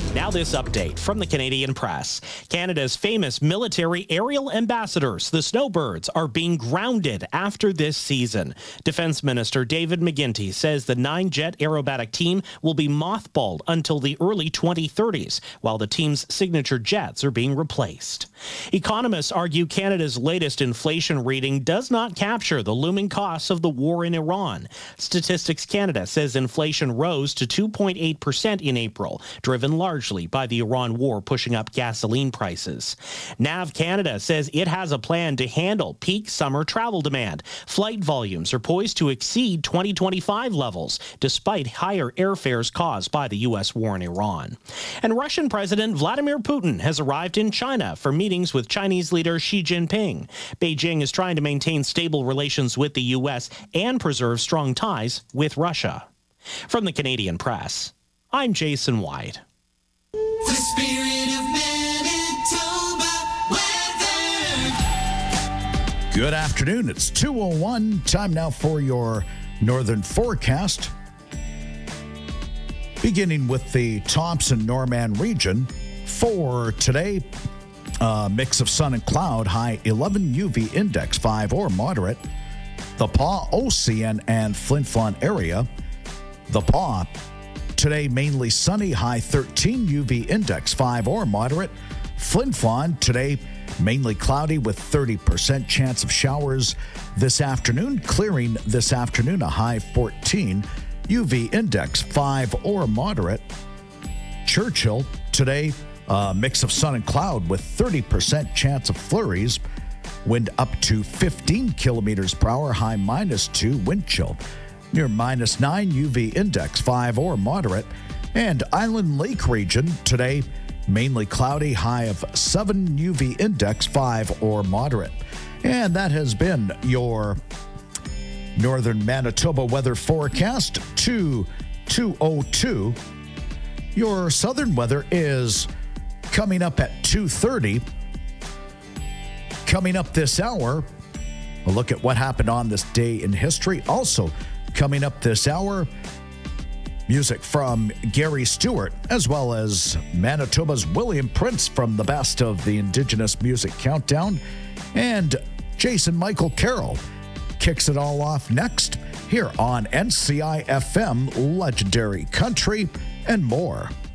Now this update from the Canadian Press. Canada's famous military aerial ambassadors, the Snowbirds, are being grounded after this season. Defense Minister David McGuinty says the 9-jet aerobatic team will be mothballed until the early 2030s, while the team's signature jets are being replaced. Economists argue Canada's latest inflation reading does not capture the looming costs of the war in Iran. Statistics Canada says inflation rose to 2.8% in April, driven largely by the Iran war pushing up gasoline prices. NAV Canada says it has a plan to handle peak summer travel demand. Flight volumes are poised to exceed 2025 levels, despite higher airfares caused by the U.S. war in Iran. And Russian President Vladimir Putin has arrived in China for meetings with Chinese leader Xi Jinping. Beijing is trying to maintain stable relations with the U.S. and preserve strong ties with Russia. From the Canadian Press, I'm Jason White. The spirit of Manitoba weather. Good afternoon. It's 2:01. Time now for your northern forecast. Beginning with the Thompson-Norman region. For today, mix of sun and cloud, high 11, UV index 5 or moderate. The Pas, OCN, and Flin Flon area. The Pas, today mainly sunny, high 13, UV index 5 or moderate. Flin Flon, today mainly cloudy with 30% chance of showers this afternoon. Clearing this afternoon, a high 14, UV index 5 or moderate. Churchill, today mix of sun and cloud with 30% chance of flurries. Wind up to 15 kilometers per hour, high -2, wind chill. Near -9, UV index 5 or moderate. And Island Lake region, today mainly cloudy, high of 7, UV index 5 or moderate. And that has been your northern Manitoba weather forecast to 2:02. Your southern weather is coming up at 2:30. Coming up this hour, a look at what happened on this day in history. Also, coming up this hour, music from Gary Stewart, as well as Manitoba's William Prince from the Best of the Indigenous Music Countdown. And Jason Michael Carroll kicks it all off next here on NCI FM, Legendary Country, and more.